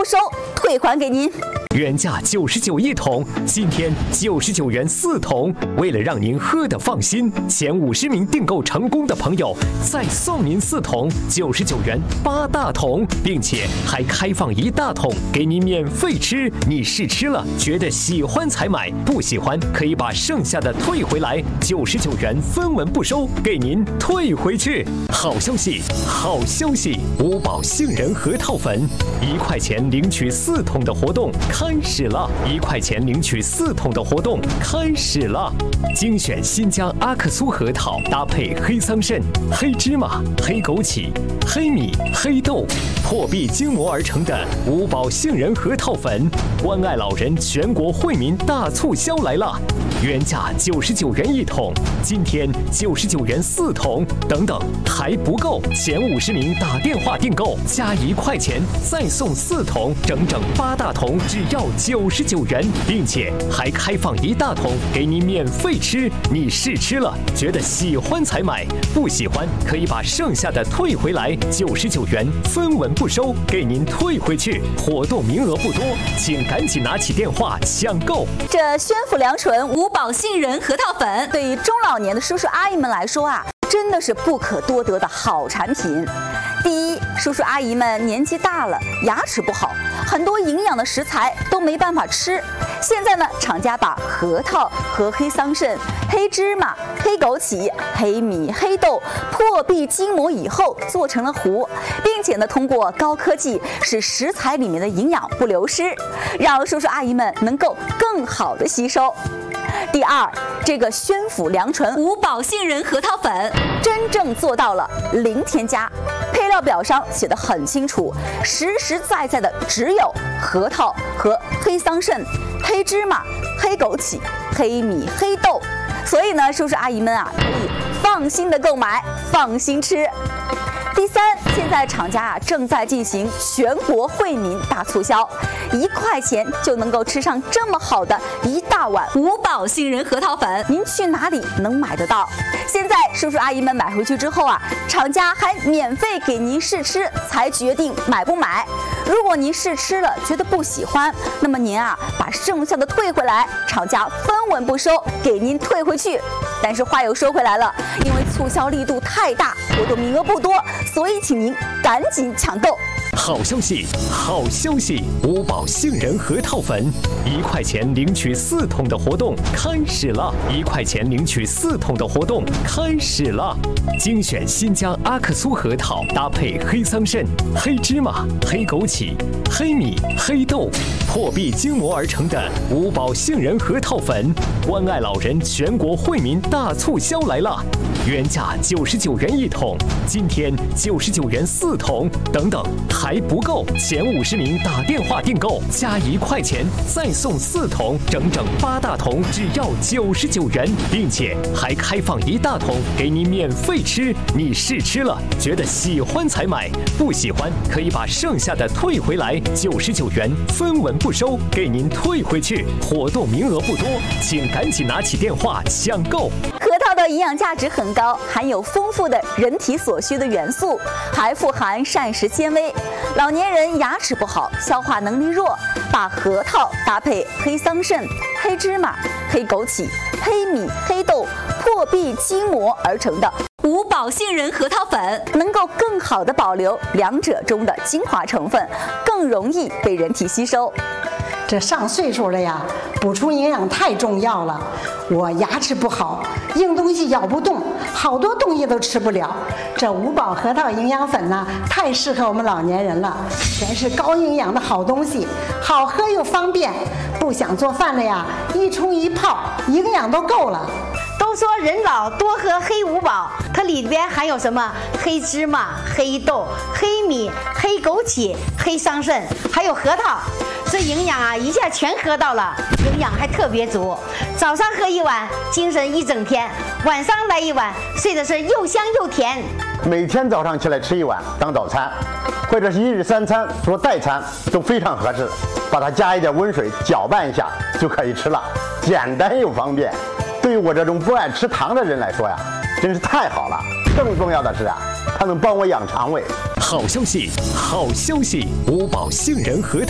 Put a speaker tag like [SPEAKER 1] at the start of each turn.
[SPEAKER 1] 不收，退还给您。
[SPEAKER 2] 原价99一桶，今天99元4桶。为了让您喝得放心，前50名订购成功的朋友再送您4桶，99元8大桶，并且还开放1大桶给您免费吃。你试吃了，觉得喜欢才买，不喜欢可以把剩下的退回来，99元分文不收，给您退回去。好消息，好消息！五宝杏仁核桃粉，1块钱领取4桶的活动开始了！1块钱领取4桶的活动开始了！精选新疆阿克苏核桃，搭配黑桑葚、黑芝麻、黑枸杞、黑米、黑豆，破壁筋膜而成的五宝杏仁核桃粉，关爱老人全国惠民大促销来了！原价99元1桶，今天99元4桶，等等还不够，前50名打电话订购加1块钱再送4桶，整整8大桶，只要99元，并且还开放1大桶给您免费吃。你试吃了，觉得喜欢才买，不喜欢可以把剩下的退回来，99元分文不收，给您退回去。活动名额不多，请赶紧拿起电话抢购。
[SPEAKER 1] 这宣府良醇五宝杏仁核桃粉，对于中老年的叔叔阿姨们来说啊，真的是不可多得的好产品。第一，叔叔阿姨们年纪大了，牙齿不好，很多营养的食材都没办法吃。现在呢，厂家把核桃和黑桑葚、黑芝麻、黑枸杞、黑米、黑豆破壁筋膜以后做成了糊，并且呢，通过高科技使食材里面的营养不流失，让叔叔阿姨们能够更好的吸收。第二，这个宣府良醇五宝杏仁核桃粉真正做到了零添加，配料表上写得很清楚，实实在在的只有核桃和黑桑葚、黑芝麻、黑枸杞、黑米、黑豆，所以呢，叔叔阿姨们啊，可以放心的购买，放心吃。第三，现在厂家啊正在进行全国惠民大促销，1块钱就能够吃上这么好的1大碗五宝杏仁核桃粉，您去哪里能买得到？现在叔叔阿姨们买回去之后啊，厂家还免费给您试吃，才决定买不买。如果您试吃了觉得不喜欢，那么您啊把剩下的退回来，厂家分文不收，给您退回去。但是话又说回来了，因为促销力度太大，活动名额不多，所以请您赶紧抢购。
[SPEAKER 2] 好消息，好消息！五宝杏仁核桃粉，1块钱领取4桶的活动开始了！1块钱领取4桶的活动开始了！精选新疆阿克苏核桃，搭配黑桑葚、黑芝麻、黑枸杞、黑米、黑豆，破壁筋膜而成的五宝杏仁核桃粉，关爱老人全国惠民大促销来了！原价99元1桶，今天99元4桶，等等还不够，前50名打电话订购加1块钱再送4桶，整整8大桶，只要99元，并且还开放1大桶给您免费吃。你试吃了，觉得喜欢才买，不喜欢可以把剩下的退回来，99元分文不收，给您退回去。活动名额不多，请赶紧拿起电话抢购。
[SPEAKER 1] 核桃的营养价值很高，含有丰富的人体所需的元素，还富含膳食纤维。老年人牙齿不好，消化能力弱，把核桃搭配黑桑葚、黑芝麻、黑枸杞、黑米、黑豆破壁筋膜而成的五宝杏仁核桃粉，能够更好的保留两者中的精华成分，更容易被人体吸收。
[SPEAKER 3] 这上岁数了呀，补充营养太重要了。我牙齿不好，硬东西咬不动，好多东西都吃不了。这五宝核桃营养粉呢，太适合我们老年人了，全是高营养的好东西，好喝又方便。不想做饭了呀，一冲一泡，营养都够了。
[SPEAKER 4] 都说人老多喝黑五宝，它里边含有什么黑芝麻、黑豆、黑米、黑枸杞、黑桑葚，还有核桃。这营养啊，一下全喝到了，营养还特别足。早上喝1碗，精神一整天；晚上来1碗，睡的是又香又甜。
[SPEAKER 5] 每天早上起来吃1碗当早餐，或者是1日3餐做代餐，都非常合适。把它加一点温水搅拌一下就可以吃了，简单又方便。对于我这种不爱吃糖的人来说呀，真是太好了。更重要的是啊，它能帮我养肠胃。
[SPEAKER 2] 好消息，好消息！五宝杏仁核桃